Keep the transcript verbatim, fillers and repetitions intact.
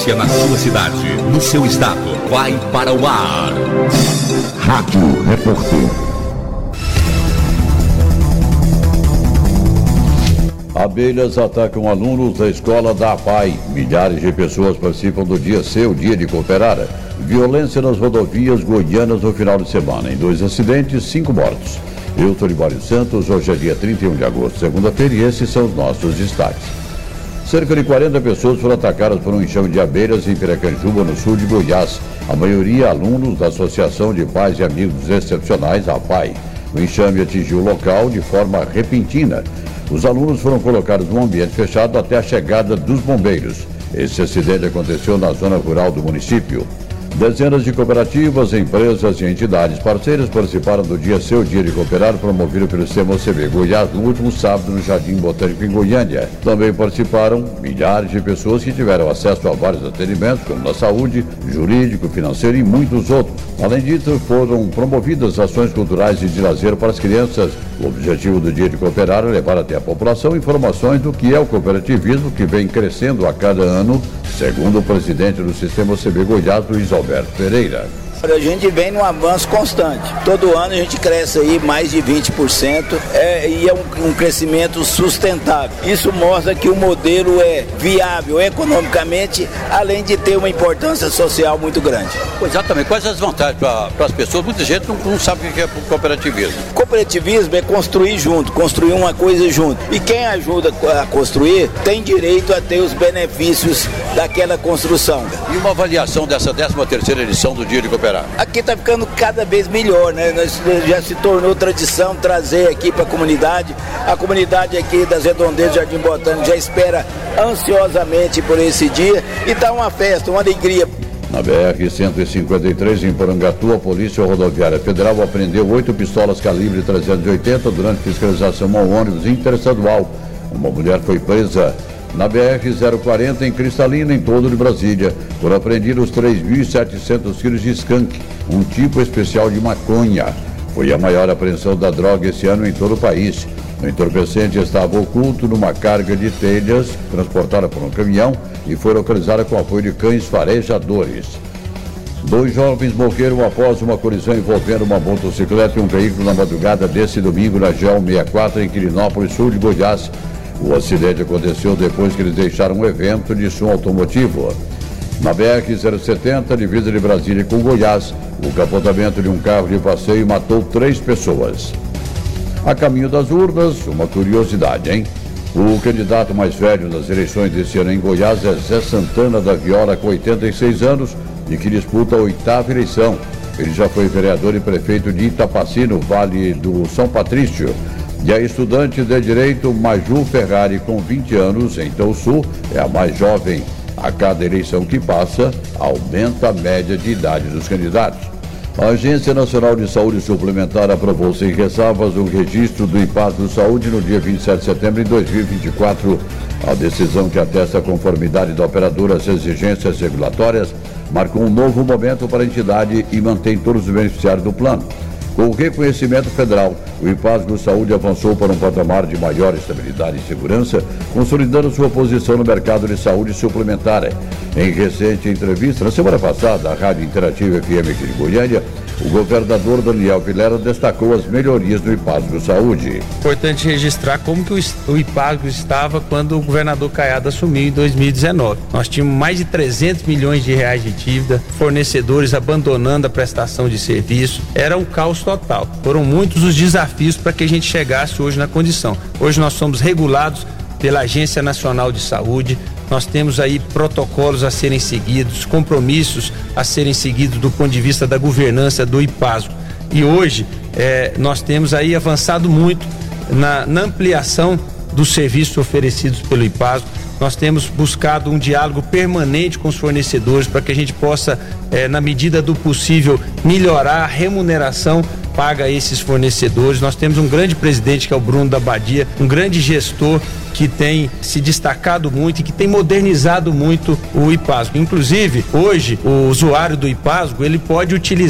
notícia na sua cidade, no seu estado, vai para o ar. Rádio Repórter. Abelhas atacam alunos da escola da APAI. Milhares de pessoas participam do Dia C, o Dia de Cooperar. Violência nas rodovias goianas no final de semana. Em dois acidentes, cinco mortos. Eu, Toribório Santos, hoje é dia trinta e um de agosto, segunda-feira, e esses são os nossos destaques. Cerca de quarenta pessoas foram atacadas por um enxame de abelhas em Piracanjuba, no sul de Goiás. A maioria alunos da Associação de Pais e Amigos Excepcionais, a APAI. O enxame atingiu o local de forma repentina. Os alunos foram colocados num ambiente fechado até a chegada dos bombeiros. Esse acidente aconteceu na zona rural do município. Dezenas de cooperativas, empresas e entidades parceiras participaram do Dia C, o Dia de Cooperar, promovido pelo C M O C B Goiás no último sábado no Jardim Botânico em Goiânia. Também participaram milhares de pessoas que tiveram acesso a vários atendimentos, como na saúde, jurídico, financeiro e muitos outros. Além disso, foram promovidas ações culturais e de lazer para as crianças. O objetivo do Dia de Cooperar é levar até a população informações do que é o cooperativismo, que vem crescendo a cada ano, segundo o presidente do Sistema O C B Goiás, Luiz Alberto Pereira. A gente vem num avanço constante. Todo ano a gente cresce aí mais de vinte por cento é, e é um, um crescimento sustentável. Isso mostra que o modelo é viável economicamente, além de ter uma importância social muito grande. Exatamente. Quais as vantagens para as pessoas? Muita gente não, não sabe o que é cooperativismo. Cooperativismo é construir junto, construir uma coisa junto. E quem ajuda a construir tem direito a ter os benefícios daquela construção. E uma avaliação dessa décima terceira edição do Dia de Cooperar? Aqui está ficando cada vez melhor, né? Nós, já se tornou tradição trazer aqui para a comunidade. A comunidade aqui das Redondezas do Jardim Botânico já espera ansiosamente por esse dia e está uma festa, uma alegria. Na B R cento e cinquenta e três, em Porangatu, a Polícia Rodoviária Federal apreendeu oito pistolas calibre trezentos e oitenta durante fiscalização ao ônibus interestadual. Uma mulher foi presa na B R zero quarenta, em Cristalina, em todo de Brasília, foram apreendidos três mil e setecentos quilos de skunk, um tipo especial de maconha. Foi a maior apreensão da droga esse ano em todo o país. O entorpecente estava oculto numa carga de telhas, transportada por um caminhão, e foi localizada com apoio de cães farejadores. Dois jovens morreram após uma colisão envolvendo uma motocicleta e um veículo na madrugada desse domingo na G E L sessenta e quatro, em Quirinópolis, sul de Goiás. O acidente aconteceu depois que eles deixaram um evento de som automotivo. Na B R zero setenta, divisa de Brasília com Goiás, o capotamento de um carro de passeio matou três pessoas. A caminho das urnas, uma curiosidade, hein? O candidato mais velho nas eleições desse ano em Goiás é Zé Santana da Viola, com oitenta e seis anos, e que disputa a oitava eleição. Ele já foi vereador e prefeito de Itapaci, no Vale do São Patrício. E a estudante de Direito Maju Ferrari, com vinte anos, em Itaúsu, é a mais jovem. A cada eleição que passa, aumenta a média de idade dos candidatos. A Agência Nacional de Saúde Suplementar aprovou sem ressalvas o registro do IPASGO Saúde no dia vinte e sete de setembro de dois mil e vinte e quatro. A decisão, que atesta a conformidade da operadora às exigências regulatórias, marcou um novo momento para a entidade e mantém todos os beneficiários do plano. Com o reconhecimento federal, o IPASGO Saúde avançou para um patamar de maior estabilidade e segurança, consolidando sua posição no mercado de saúde suplementar. Em recente entrevista, na semana passada, à Rádio Interativa F M aqui de Goiânia, o governador Daniel Vilela destacou as melhorias do IPASGO Saúde. Importante registrar como que o IPASGO estava quando o governador Caiado assumiu em dois mil e dezenove. Nós tínhamos mais de trezentos milhões de reais de dívida, fornecedores abandonando a prestação de serviço, era um caos total. Foram muitos os desafios para que a gente chegasse hoje na condição. Hoje nós somos regulados pela Agência Nacional de Saúde, nós temos aí protocolos a serem seguidos, compromissos a serem seguidos do ponto de vista da governança do IPASGO. E hoje eh, nós temos aí avançado muito na, na ampliação dos serviços oferecidos pelo IPASGO. Nós temos buscado um diálogo permanente com os fornecedores para que a gente possa, eh, na medida do possível, melhorar a remuneração paga a esses fornecedores. Nós temos um grande presidente, que é o Bruno da Badia, um grande gestor que tem se destacado muito e que tem modernizado muito o IPASGO. Inclusive, hoje, o usuário do IPASGO, ele pode utilizar